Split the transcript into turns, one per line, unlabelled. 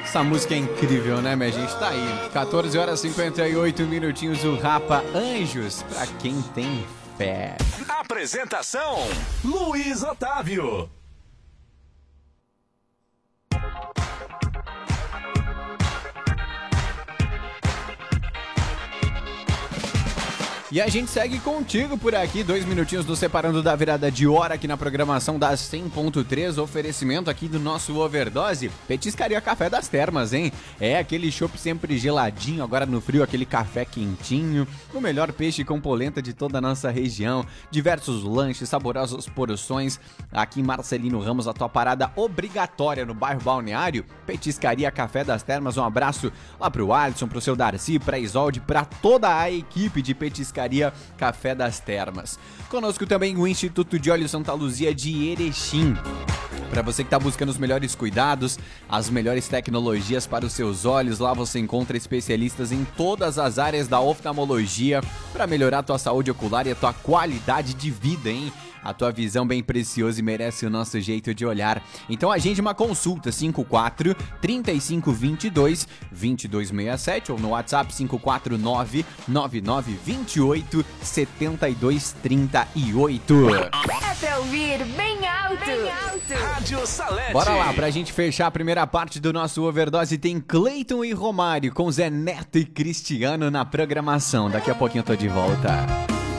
Essa música é incrível, né, minha gente? Tá aí, 14 horas e 58 minutinhos, o Rapa Anjos, pra quem tem fé.
Apresentação: Luiz Otávio.
E a gente segue contigo por aqui, 2 minutinhos nos separando da virada de hora aqui na programação da 100.3, oferecimento aqui do nosso Overdose, Petiscaria Café das Termas, hein? É aquele chopp sempre geladinho, agora no frio, aquele café quentinho, o melhor peixe com polenta de toda a nossa região, diversos lanches, saborosas porções, aqui em Marcelino Ramos, a tua parada obrigatória no bairro Balneário, Petiscaria Café das Termas, um abraço lá pro Alisson, pro seu Darcy, pra Isolde, pra toda a equipe de Petiscaria Café das Termas. Conosco também o Instituto de Olhos Santa Luzia de Erechim. Para você que está buscando os melhores cuidados, as melhores tecnologias para os seus olhos, lá você encontra especialistas em todas as áreas da oftalmologia para melhorar a tua saúde ocular e a tua qualidade de vida, hein? A tua visão bem preciosa e merece o nosso jeito de olhar. Então agende uma consulta 54-3522-2267 ou no WhatsApp 549-9928-7238.
É pra ouvir bem alto.
Rádio Salete.
Bora lá, pra gente fechar a primeira parte do nosso Overdose, tem Cleiton e Romário com Zé Neto e Cristiano na programação. Daqui a pouquinho eu tô de volta.